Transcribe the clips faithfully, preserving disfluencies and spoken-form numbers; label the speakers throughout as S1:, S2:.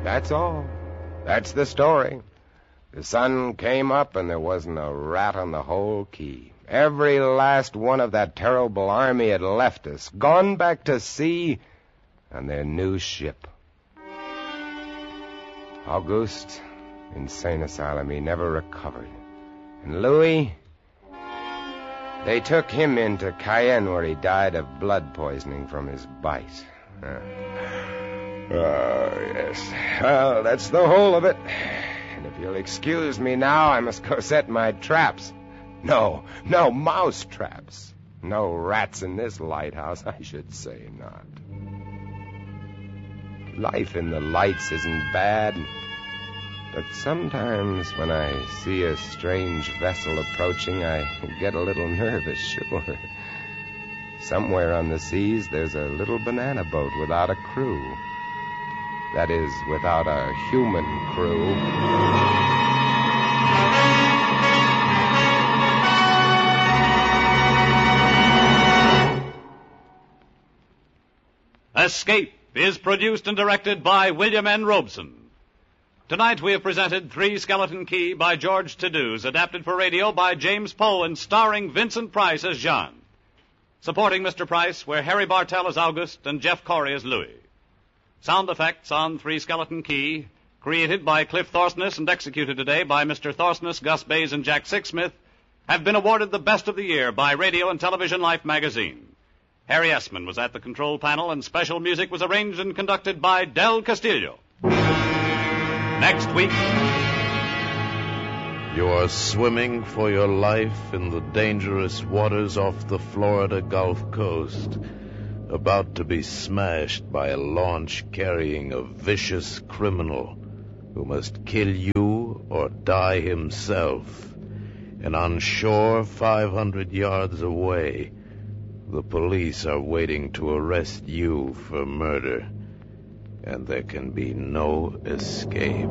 S1: That's all. That's the story. The sun came up and there wasn't a rat on the whole key. Every last one of that terrible army had left us, gone back to sea on their new ship. Auguste, insane asylum, he never recovered. And Louis, they took him into Cayenne where he died of blood poisoning from his bite. Uh, oh, yes. Well, that's the whole of it. And if you'll excuse me now, I must go set my traps. No, no mouse traps. No rats in this lighthouse, I should say not. Life in the lights isn't bad, but sometimes when I see a strange vessel approaching, I get a little nervous, sure. Somewhere on the seas, there's a little banana boat without a crew. That is, without a human crew.
S2: Escape is produced and directed by William N. Robeson. Tonight we have presented Three Skeleton Key by George Tadouse, adapted for radio by James Poe and starring Vincent Price as Jean. Supporting Mister Price were Harry Bartell as August and Jeff Corey as Louis. Sound effects on Three Skeleton Key, created by Cliff Thorsness and executed today by Mister Thorsness, Gus Bays, and Jack Sixsmith, have been awarded the Best of the Year by Radio and Television Life magazine. Harry Essman was at the control panel, and special music was arranged and conducted by Del Castillo. Next week...
S3: You are swimming for your life in the dangerous waters off the Florida Gulf Coast, about to be smashed by a launch carrying a vicious criminal who must kill you or die himself. And on shore, five hundred yards away, the police are waiting to arrest you for murder, and there can be no escape.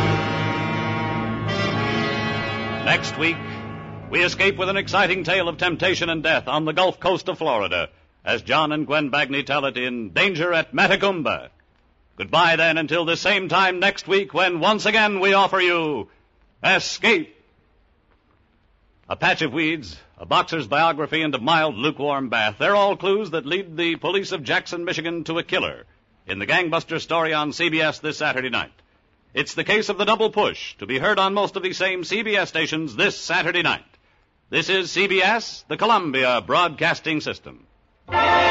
S2: Next week, we escape with an exciting tale of temptation and death on the Gulf Coast of Florida, as John and Gwen Bagni tell it in Danger at Matagumba. Goodbye, then, until the same time next week, when once again we offer you Escape. A patch of weeds, a boxer's biography, and a mild, lukewarm bath. They're all clues that lead the police of Jackson, Michigan, to a killer in the gangbuster story on C B S this Saturday night. It's the case of the Double Push, to be heard on most of these same C B S stations this Saturday night. This is C B S, the Columbia Broadcasting System.